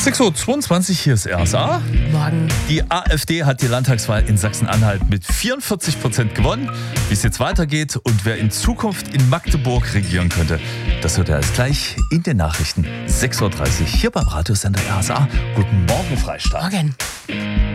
6:22 Uhr, hier ist RSA. Morgen. Die AfD hat die Landtagswahl in Sachsen-Anhalt mit 44% gewonnen. Wie es jetzt weitergeht und wer in Zukunft in Magdeburg regieren könnte, das hört ihr erst gleich in den Nachrichten. 6:30 Uhr hier beim Radiosender RSA. Guten Morgen, Freistaat. Morgen.